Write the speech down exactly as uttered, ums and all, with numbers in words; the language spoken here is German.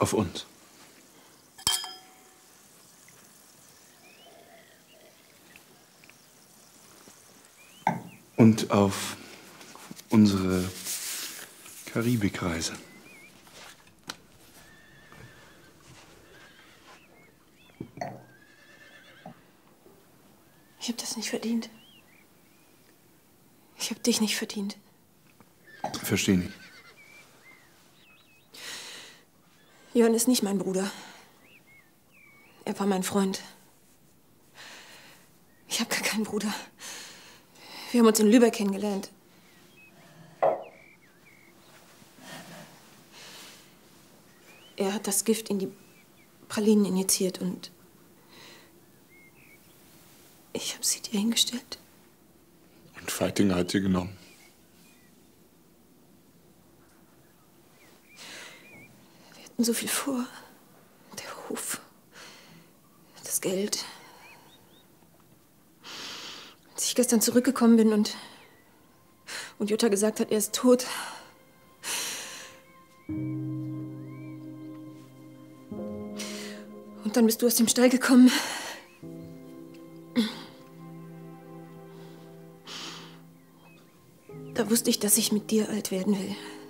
Auf uns. Und auf unsere Karibikreise. Ich habe das nicht verdient. Ich habe dich nicht verdient. Verstehe nicht. Jörn ist nicht mein Bruder. Er war mein Freund. Ich habe gar keinen Bruder. Wir haben uns in Lübeck kennengelernt. Er hat das Gift in die Pralinen injiziert und ich habe sie dir hingestellt. Und Feitinger hat sie genommen. Wir hatten so viel vor. Der Hof, das Geld. Als ich gestern zurückgekommen bin und, und Jutta gesagt hat, er ist tot. Und dann bist du aus dem Stall gekommen. Da wusste ich, dass ich mit dir alt werden will.